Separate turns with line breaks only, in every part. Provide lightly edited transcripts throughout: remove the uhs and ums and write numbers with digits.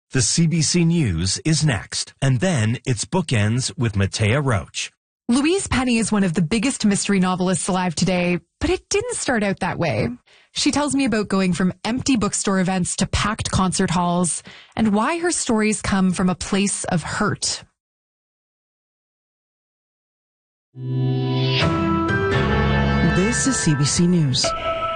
The CBC News is next, and then it's Bookends with Matea Roach.
Louise Penny is one of the biggest mystery novelists alive today, but it didn't start out that way. She tells me about going from empty bookstore events to packed concert halls, and why her stories come from a place of hurt.
This is CBC News.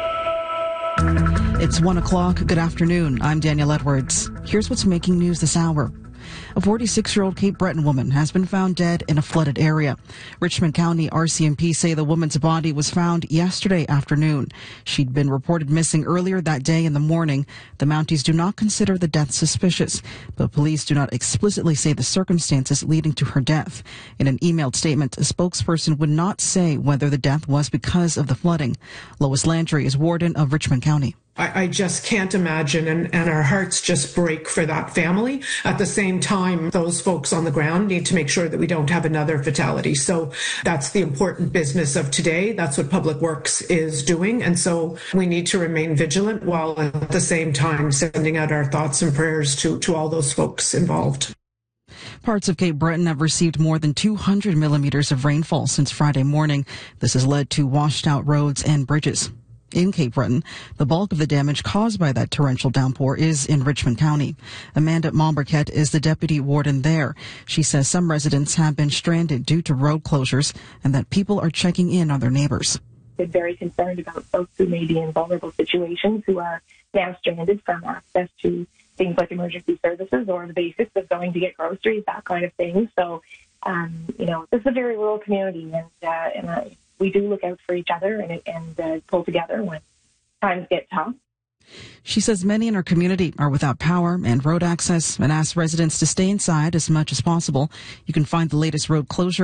It's 1 o'clock. Good afternoon. I'm Danielle Edwards. Here's what's making news this hour. A 46-year-old Cape Breton woman has been found dead in a flooded area. Richmond County RCMP say the woman's body was found yesterday afternoon. She'd been reported missing earlier that day in the morning. The Mounties do not consider the death suspicious, but police do not explicitly say the circumstances leading to her death. In an emailed statement, a spokesperson would not say whether the death was because of the flooding. Lois Landry is warden of Richmond County.
I just can't imagine, and our hearts just break for that family. At the same time, those folks on the ground need to make sure that we don't have another fatality. So that's the important business of today. That's what Public Works is doing. And so we need to remain vigilant while at the same time sending out our thoughts and prayers to all those folks involved.
Parts of Cape Breton have received more than 200 millimeters of rainfall since Friday morning. This has led to washed out roads and bridges. In Cape Breton, the bulk of the damage caused by that torrential downpour is in Richmond County. Amanda Momberket is the deputy warden there. She says some residents have been stranded due to road closures and that people are checking in on their neighbors.
They're very concerned about folks who may be in vulnerable situations who are now stranded from access to things like emergency services or the basics of going to get groceries, that kind of thing. So, this is a very rural community, and we do look out for each other and pull together when times get tough.
She says many in our community are without power and road access and asks residents to stay inside as much as possible. You can find the latest road closure